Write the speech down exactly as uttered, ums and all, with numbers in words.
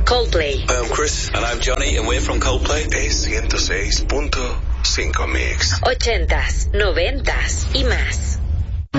Coldplay. Hi, I'm Chris. And I'm Johnny, and we're from Coldplay. Es ciento seis punto cinco Mix. Ochentas, noventas y más.